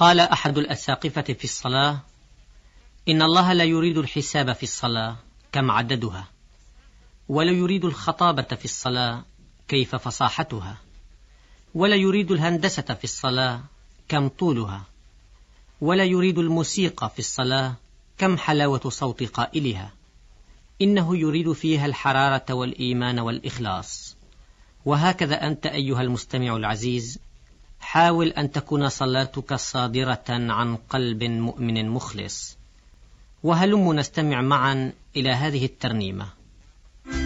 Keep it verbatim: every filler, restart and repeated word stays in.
قال أحد الأساقفة في الصلاة: إن الله لا يريد الحساب في الصلاة كم عددها، ولا يريد الخطابة في الصلاة كيف فصاحتها، ولا يريد الهندسة في الصلاة كم طولها، ولا يريد الموسيقى في الصلاة كم حلاوة صوت قائلها، إنه يريد فيها الحرارة والإيمان والإخلاص. وهكذا أنت أيها المستمع العزيز، حاول أن تكون صلاتك صادرة عن قلب مؤمن مخلص. وهلم نستمع معا إلى هذه الترنيمة.